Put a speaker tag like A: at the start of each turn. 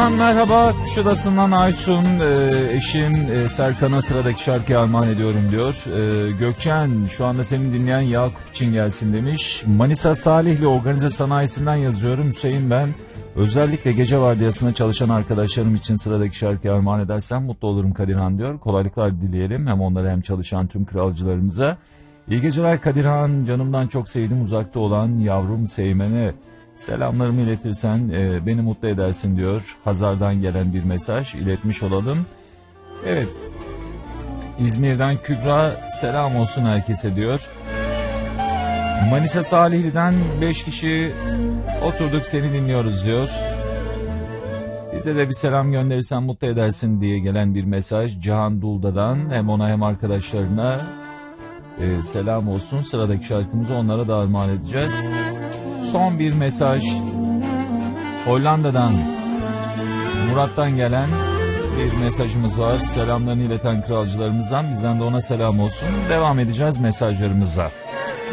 A: Kadirhan merhaba, Kuşadası'ndan Aysun, eşim Serkan'a sıradaki şarkıyı armağan ediyorum diyor. Gökçen şu anda seni dinleyen Yakup için gelsin demiş. Manisa Salihli Organize Sanayisi'nden yazıyorum. Hüseyin ben. Özellikle gece vardiyasında çalışan arkadaşlarım için sıradaki şarkıyı armağan edersem mutlu olurum Kadirhan diyor. Kolaylıklar dileyelim hem onlara hem çalışan tüm kralcılarımıza. İyi geceler Kadirhan, canımdan çok sevdim uzakta olan yavrum Seymen'e. Selamlarımı iletirsen beni mutlu edersin diyor. Hazar'dan gelen bir mesaj iletmiş olalım. Evet. İzmir'den Kübra selam olsun herkese diyor. Manisa Salihli'den 5 kişi oturduk seni dinliyoruz diyor. Bize de bir selam gönderirsen mutlu edersin diye gelen bir mesaj Cihan Dulda'dan hem ona hem arkadaşlarına selam olsun. Sıradaki şarkımızı onlara da armağan edeceğiz. Son bir mesaj Hollanda'dan Murat'tan gelen bir mesajımız var. Selamlarını ileten kralcılarımızdan bizden de ona selam olsun. Devam edeceğiz mesajlarımıza.